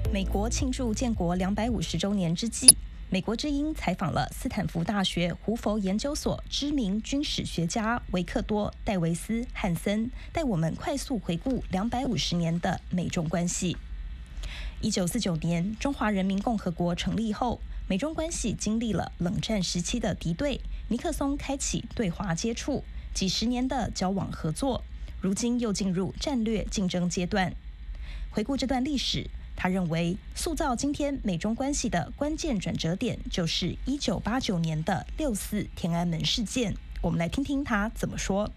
美国庆祝建国250周年之际，美国之音采访了斯坦福大学胡佛研究所知名军史学家维克多·戴维斯·汉森，带我们快速回顾250年的美中关系。1949年，中华人民共和国成立后，美中关系经历了冷战时期的敌对，尼克松开启对华接触，几十年的交往合作，如今又进入战略竞争阶段。回顾这段历史，他认为塑造今天美中关系的关键转折点就是1989年的6·4天安门事件。我们来听听他怎么说。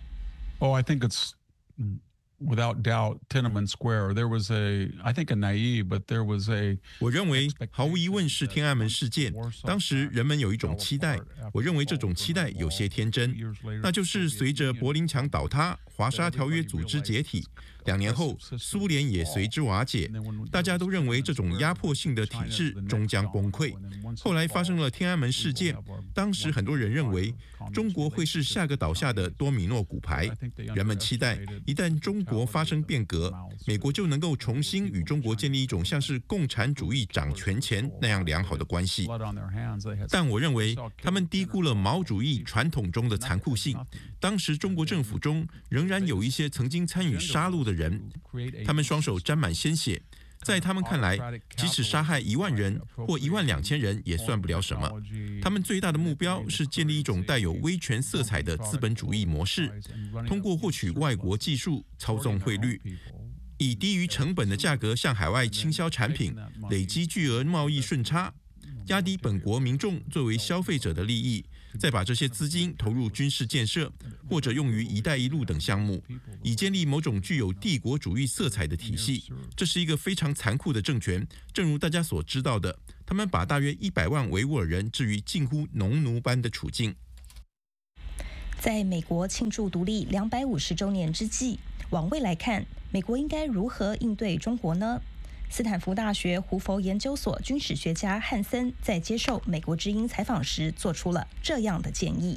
I think it's without doubt Tiananmen Square. There was I think a naive, but there was a. 我认为毫无疑问是天安门事件。当时人们有一种期待，我认为这种期待有些天真，那就是随着柏林墙倒塌、华沙条约组织解体，2年后苏联也随之瓦解，大家都认为这种压迫性的体制终将崩溃。后来发生了天安门事件，当时很多人认为中国会是下个倒下的多米诺骨牌，人们期待一旦中国发生变革，美国就能够重新与中国建立一种像是共产主义掌权前那样良好的关系。但我认为他们低估了毛主义传统中的残酷性。当时中国政府中仍然有一些曾经参与杀戮的人，他们双手沾满鲜血，在他们看来，即使杀害1万人或12000人也算不了什么。他们最大的目标是建立一种带有威权色彩的资本主义模式，通过获取外国技术操纵汇率，以低于成本的价格向海外倾销产品，累积巨额贸易顺差，压低本国民众作为消费者的利益，再把这些资金投入军事建设，或者用于“一带一路”等项目，以建立某种具有帝国主义色彩的体系。这是一个非常残酷的政权，正如大家所知道的，他们把大约100万维吾尔人置于近乎农奴般的处境。 在美国庆祝独立250周年之际，往未来看，美国应该如何应对中国呢？斯坦福大学胡佛研究所军史学家汉森在接受美国之音采访时做出了这样的建议。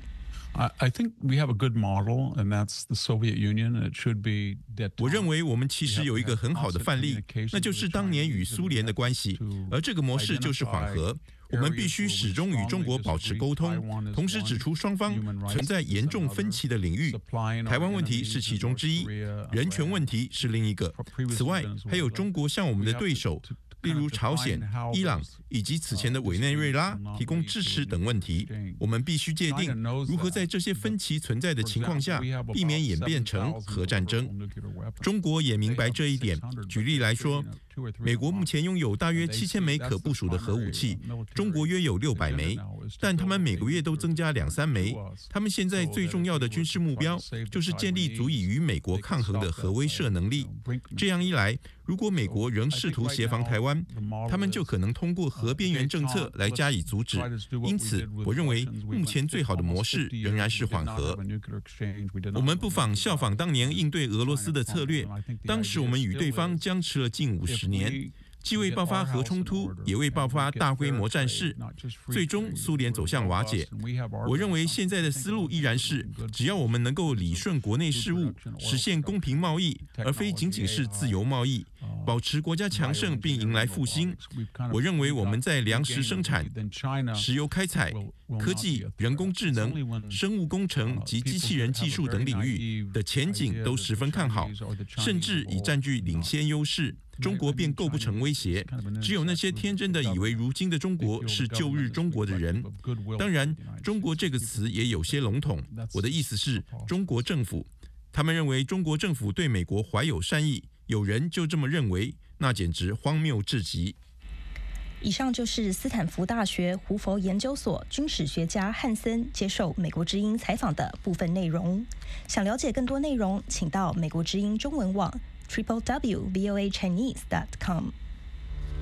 I think we have a good model, and that's the Soviet Union. And it should be that. 我认为我们其实有一个很好的范例，那就是当年与苏联的关系，而这个模式就是缓和。我们必须始终与中国保持沟通，同时指出双方存在严重分歧的领域。台湾问题是其中之一，人权问题是另一个。此外，还有中国向我们的对手，例如朝鲜、伊朗以及此前的委内瑞拉提供支持等问题，我们必须界定如何在这些分歧存在的情况下，避免演变成核战争。中国也明白这一点。举例来说，美国目前拥有大约7000枚可部署的核武器，中国约有600枚，但他们每个月都增加2-3枚。他们现在最重要的军事目标就是建立足以与美国抗衡的核威慑能力。这样一来，如果美国仍试图协防台湾，他们就可能通过核边缘政策来加以阻止。因此，我认为目前最好的模式仍然是缓和。我们不妨效仿当年应对俄罗斯的策略，当时我们与对方僵持了近50年。既未爆发核冲突，也未爆发大规模战事，最终苏联走向瓦解。我认为现在的思路依然是，只要我们能够理顺国内事务，实现公平贸易，而非仅仅是自由贸易，保持国家强盛并迎来复兴。我认为我们在粮食生产、石油开采、科技、人工智能、生物工程及机器人技术等领域的前景都十分看好，甚至已占据领先优势。中国便构不成威胁，只有那些天真的以为如今的中国是旧日中国的人。当然，中国这个词也有些笼统，我的意思是中国政府。他们认为中国政府对美国怀有善意，有人就这么认为，那简直荒谬至极。 以上就是斯坦福大学胡佛研究所军史学家汉森接受美国之音采访的部分内容。想了解更多内容，请到美国之音中文网www.voachinese.com。